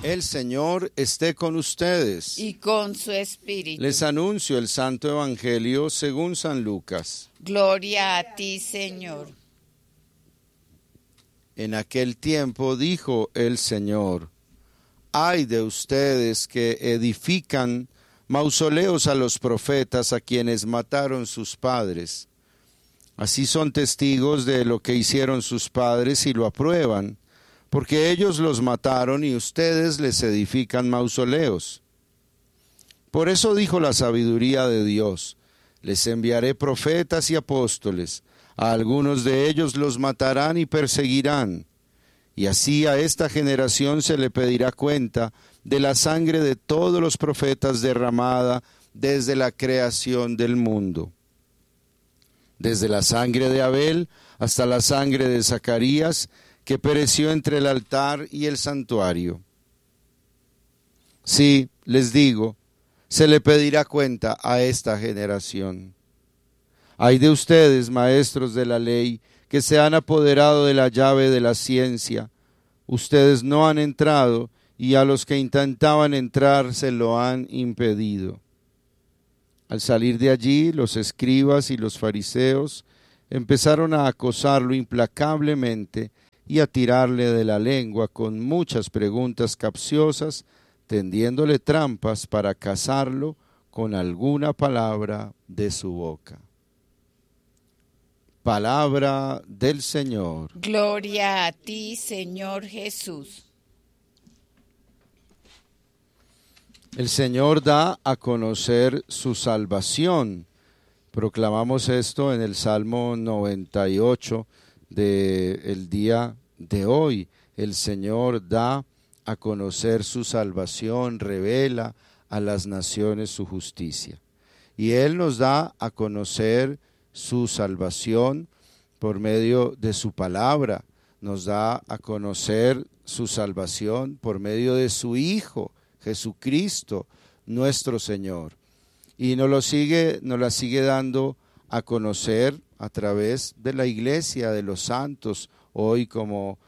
El Señor esté con ustedes. Y con su espíritu. Les anuncio el Santo Evangelio según San Lucas. Gloria a ti, Señor. En aquel tiempo dijo el Señor: ay de ustedes que edifican mausoleos a los profetas a quienes mataron sus padres. Así son testigos de lo que hicieron sus padres y lo aprueban, porque ellos los mataron y ustedes les edifican mausoleos. Por eso dijo la sabiduría de Dios: les enviaré profetas y apóstoles, a algunos de ellos los matarán y perseguirán, y así a esta generación se le pedirá cuenta de la sangre de todos los profetas derramada desde la creación del mundo. Desde la sangre de Abel hasta la sangre de Zacarías, que pereció entre el altar y el santuario. Sí, les digo, se le pedirá cuenta a esta generación. Ay de ustedes, maestros de la ley, que se han apoderado de la llave de la ciencia. Ustedes no han entrado, y a los que intentaban entrar se lo han impedido. Al salir de allí, los escribas y los fariseos empezaron a acosarlo implacablemente y a tirarle de la lengua con muchas preguntas capciosas, tendiéndole trampas para cazarlo con alguna palabra de su boca. Palabra del Señor. Gloria a ti, Señor Jesús. El Señor da a conocer su salvación. Proclamamos esto en el Salmo 98 del día de hoy. El Señor da a conocer su salvación, revela a las naciones su justicia. Y Él nos da a conocer su salvación por medio de su palabra. Nos da a conocer su salvación por medio de su Hijo, Jesucristo, nuestro Señor. Y nos la sigue dando a conocer a través de la iglesia, de los santos, hoy como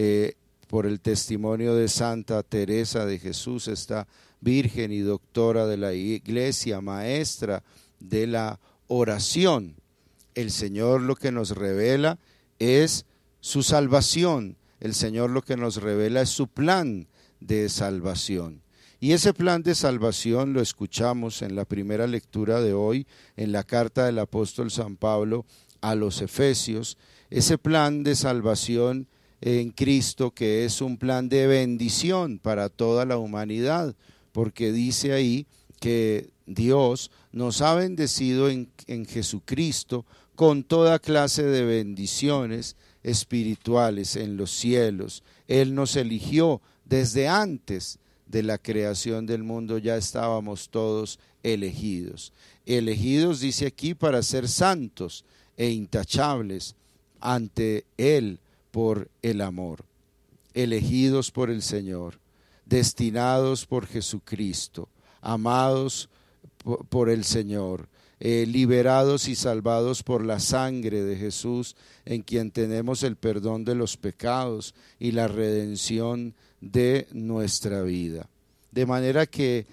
por el testimonio de Santa Teresa de Jesús, esta virgen y doctora de la iglesia, maestra de la oración. El Señor lo que nos revela es su salvación, el Señor lo que nos revela es su plan de salvación. Y ese plan de salvación lo escuchamos en la primera lectura de hoy, en la carta del apóstol San Pablo a los Efesios, ese plan de salvación en Cristo que es un plan de bendición para toda la humanidad, porque dice ahí que Dios nos ha bendecido en Jesucristo con toda clase de bendiciones espirituales en los cielos. Él nos eligió desde antes de la creación del mundo, ya estábamos todos elegidos. Elegidos, dice aquí, para ser santos e intachables ante Él por el amor. Elegidos por el Señor, destinados por Jesucristo, amados por el Señor, liberados y salvados por la sangre de Jesús, en quien tenemos el perdón de los pecados y la redención de nuestra vida. De manera que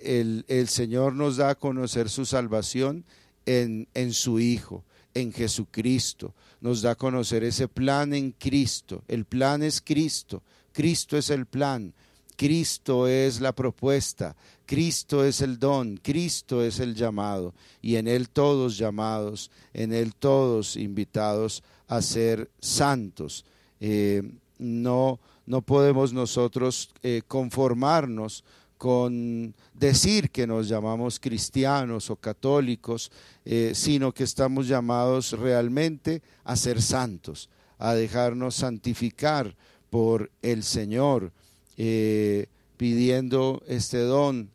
el Señor nos da a conocer su salvación en su Hijo, en Jesucristo. Nos da a conocer ese plan en Cristo. El plan es Cristo. Cristo es el plan. Cristo es la propuesta, Cristo es el don, Cristo es el llamado, y en Él todos llamados, en Él todos invitados a ser santos. No podemos nosotros conformarnos con decir que nos llamamos cristianos o católicos, sino que estamos llamados realmente a ser santos, a dejarnos santificar por el Señor, pidiendo este don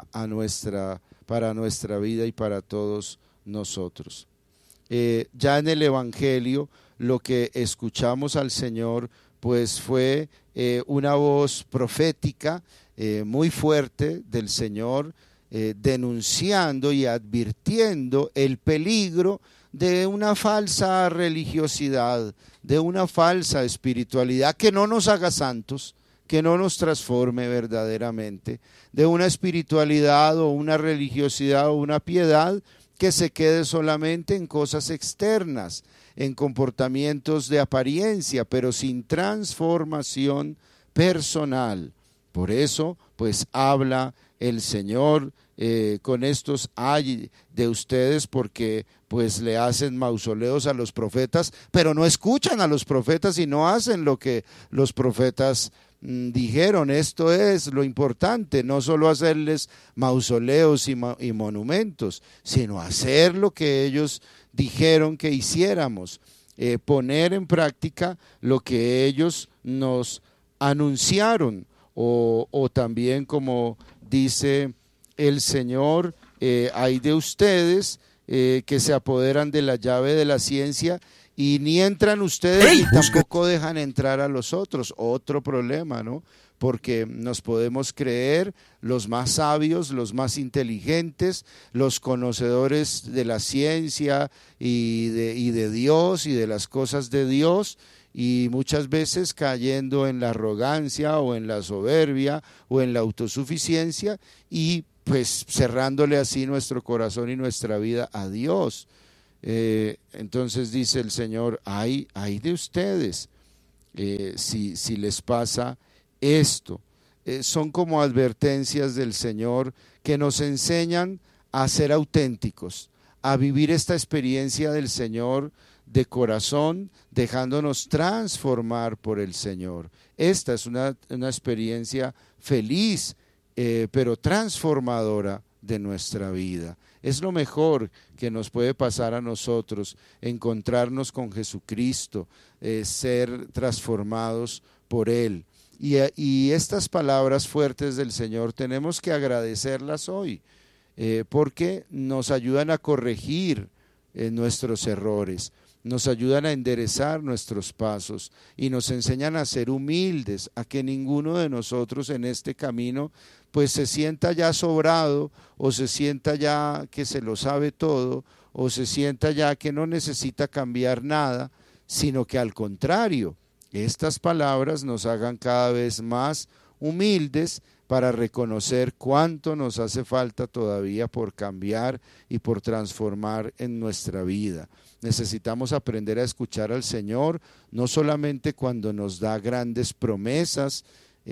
para nuestra vida y para todos nosotros. Ya en el Evangelio lo que escuchamos al Señor pues fue una voz profética muy fuerte del Señor, denunciando y advirtiendo el peligro de una falsa religiosidad, de una falsa espiritualidad que no nos haga santos, que no nos transforme verdaderamente, de una espiritualidad o una religiosidad o una piedad que se quede solamente en cosas externas, en comportamientos de apariencia, pero sin transformación personal. Por eso, pues habla el Señor con estos ay de ustedes, porque pues le hacen mausoleos a los profetas, pero no escuchan a los profetas y no hacen lo que los profetas dijeron. Esto es lo importante, no solo hacerles mausoleos y monumentos, sino hacer lo que ellos dijeron que hiciéramos, poner en práctica lo que ellos nos anunciaron, o también como dice el Señor, hay de ustedes que se apoderan de la llave de la ciencia y ni entran ustedes ni tampoco dejan entrar a los otros. Otro problema, ¿no? Porque nos podemos creer los más sabios, los más inteligentes, los conocedores de la ciencia y de Dios y de las cosas de Dios, y muchas veces cayendo en la arrogancia o en la soberbia o en la autosuficiencia, y pues cerrándole así nuestro corazón y nuestra vida a Dios. Entonces dice el Señor, ay de ustedes si les pasa esto. Son como advertencias del Señor que nos enseñan a ser auténticos, a vivir esta experiencia del Señor de corazón, dejándonos transformar por el Señor. Esta es una experiencia feliz, pero transformadora de nuestra vida. Es lo mejor que nos puede pasar a nosotros, encontrarnos con Jesucristo, ser transformados por Él. Y estas palabras fuertes del Señor tenemos que agradecerlas hoy, porque nos ayudan a corregir nuestros errores, nos ayudan a enderezar nuestros pasos y nos enseñan a ser humildes, a que ninguno de nosotros en este camino pues se sienta ya sobrado, o se sienta ya que se lo sabe todo, o se sienta ya que no necesita cambiar nada, sino que al contrario, estas palabras nos hagan cada vez más humildes para reconocer cuánto nos hace falta todavía por cambiar y por transformar en nuestra vida. Necesitamos aprender a escuchar al Señor, no solamente cuando nos da grandes promesas,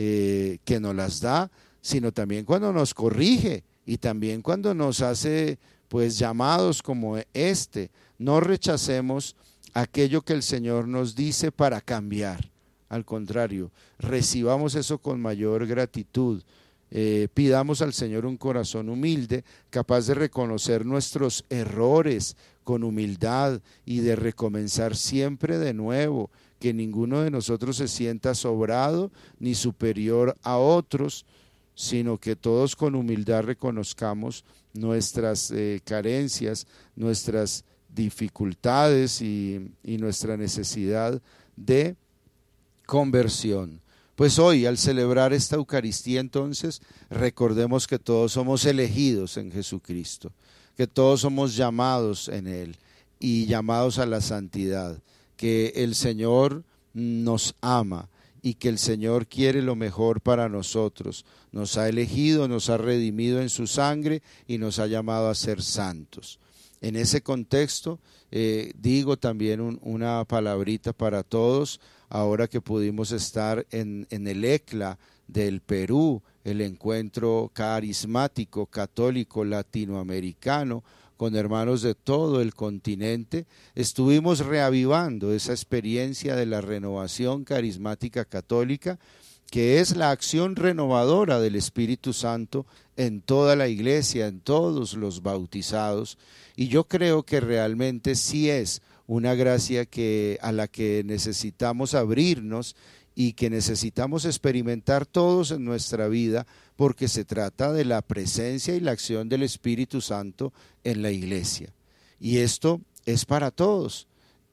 que nos las da, sino también cuando nos corrige y también cuando nos hace pues llamados como este. No rechacemos aquello que el Señor nos dice para cambiar. Al contrario, recibamos eso con mayor gratitud. Pidamos al Señor un corazón humilde, capaz de reconocer nuestros errores con humildad y de recomenzar siempre de nuevo, que ninguno de nosotros se sienta sobrado ni superior a otros, sino que todos con humildad reconozcamos nuestras carencias, nuestras dificultades y nuestra necesidad de conversión. Pues hoy, al celebrar esta Eucaristía, entonces, recordemos que todos somos elegidos en Jesucristo, que todos somos llamados en Él y llamados a la santidad, que el Señor nos ama y que el Señor quiere lo mejor para nosotros. Nos ha elegido, nos ha redimido en su sangre y nos ha llamado a ser santos. En ese contexto, digo también una palabrita para todos, ahora que pudimos estar en el ECLA del Perú, el encuentro carismático, católico, latinoamericano, con hermanos de todo el continente. Estuvimos reavivando esa experiencia de la renovación carismática católica, que es la acción renovadora del Espíritu Santo en toda la iglesia, en todos los bautizados, y yo creo que realmente sí es una gracia a la que necesitamos abrirnos y que necesitamos experimentar todos en nuestra vida, porque se trata de la presencia y la acción del Espíritu Santo en la iglesia. Y esto es para todos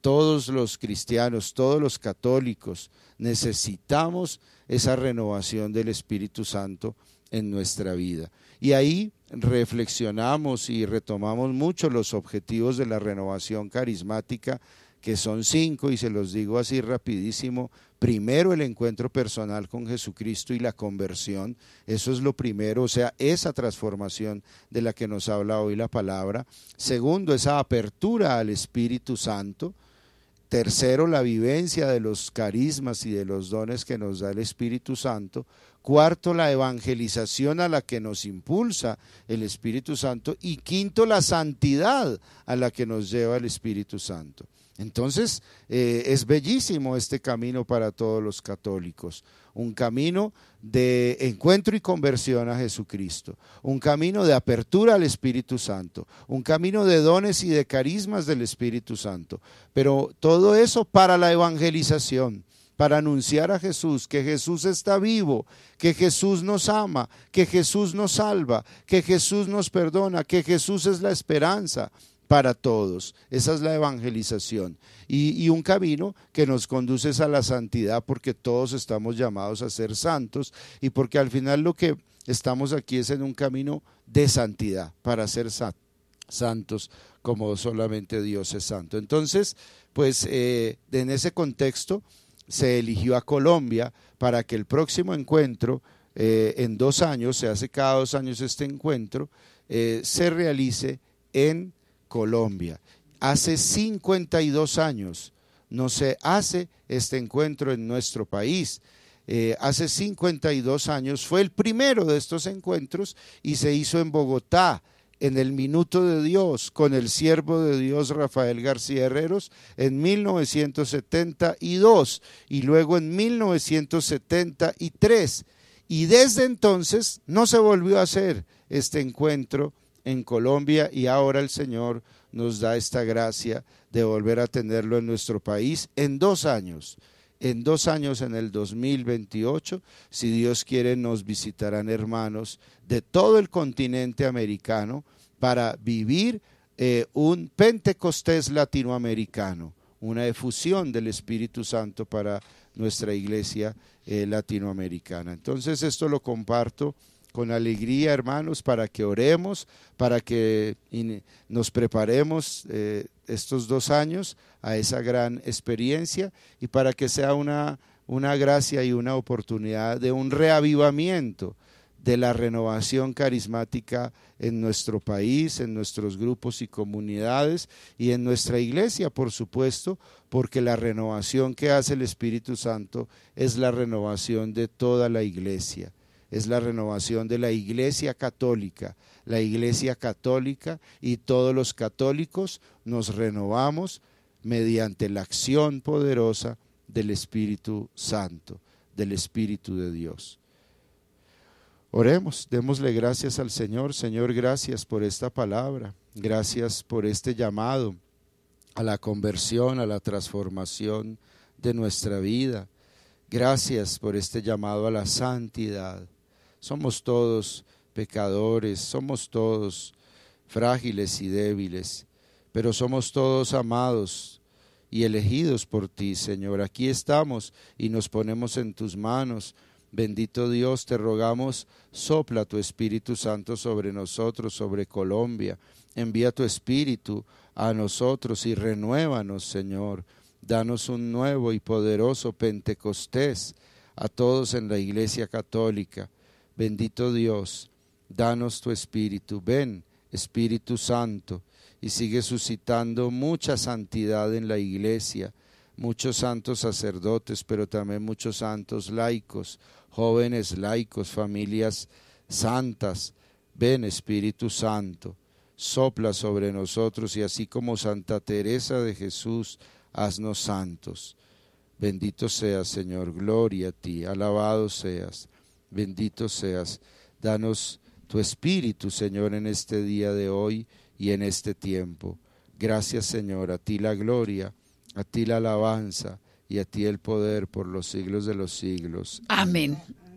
los cristianos, todos los católicos, necesitamos esa renovación del Espíritu Santo en nuestra vida. Y ahí reflexionamos y retomamos mucho los objetivos de la renovación carismática, que son 5, y se los digo así rapidísimo Primero el encuentro personal con Jesucristo y la conversión, eso es lo primero, o sea, esa transformación de la que nos habla hoy la palabra. Segundo, esa apertura al Espíritu Santo. Tercero, la vivencia de los carismas y de los dones que nos da el Espíritu Santo. Cuarto, la evangelización a la que nos impulsa el Espíritu Santo. Y quinto, la santidad a la que nos lleva el Espíritu Santo. Entonces, es bellísimo este camino para todos los católicos, un camino de encuentro y conversión a Jesucristo, un camino de apertura al Espíritu Santo, un camino de dones y de carismas del Espíritu Santo, pero todo eso para la evangelización, para anunciar a Jesús, que Jesús está vivo, que Jesús nos ama, que Jesús nos salva, que Jesús nos perdona, que Jesús es la esperanza para todos. Esa es la evangelización y un camino que nos conduce a la santidad, porque todos estamos llamados a ser santos y porque al final lo que estamos aquí es en un camino de santidad, para ser santos como solamente Dios es santo. Entonces, pues en ese contexto se eligió a Colombia para que el próximo encuentro, en 2 años, se hace cada 2 años este encuentro, se realice en Colombia. Hace 52 años no se hace este encuentro en nuestro país. Hace 52 años fue el primero de estos encuentros y se hizo en Bogotá, en el Minuto de Dios, con el siervo de Dios Rafael García Herreros en 1972 y luego en 1973. Y desde entonces no se volvió a hacer este encuentro en Colombia y ahora el Señor nos da esta gracia de volver a tenerlo en nuestro país en 2 años. En 2 años, en el 2028, si Dios quiere, nos visitarán hermanos de todo el continente americano para vivir un Pentecostés latinoamericano, una efusión del Espíritu Santo para nuestra iglesia latinoamericana. Entonces esto lo comparto con alegría, hermanos, para que oremos, para que nos preparemos estos 2 años a esa gran experiencia y para que sea una gracia y una oportunidad de un reavivamiento de la renovación carismática en nuestro país, en nuestros grupos y comunidades y en nuestra iglesia, por supuesto, porque la renovación que hace el Espíritu Santo es la renovación de toda la iglesia. Es la renovación de la Iglesia Católica. La Iglesia Católica y todos los católicos nos renovamos mediante la acción poderosa del Espíritu Santo, del Espíritu de Dios. Oremos, démosle gracias al Señor. Señor, gracias por esta palabra, gracias por este llamado a la conversión, a la transformación de nuestra vida. Gracias por este llamado a la santidad. Somos todos pecadores, somos todos frágiles y débiles, pero somos todos amados y elegidos por ti, Señor. Aquí estamos y nos ponemos en tus manos. Bendito Dios, te rogamos, sopla tu Espíritu Santo sobre nosotros, sobre Colombia. Envía tu Espíritu a nosotros y renuévanos, Señor. Danos un nuevo y poderoso Pentecostés a todos en la Iglesia Católica. Bendito Dios, danos tu Espíritu. Ven, Espíritu Santo, y sigue suscitando mucha santidad en la iglesia, muchos santos sacerdotes, pero también muchos santos laicos, jóvenes laicos, familias santas. Ven, Espíritu Santo, sopla sobre nosotros y así como Santa Teresa de Jesús, haznos santos. Bendito seas, Señor, gloria a ti, alabado seas. Bendito seas, danos tu Espíritu, Señor, en este día de hoy y en este tiempo. Gracias, Señor, a ti la gloria, a ti la alabanza y a ti el poder por los siglos de los siglos. Amén.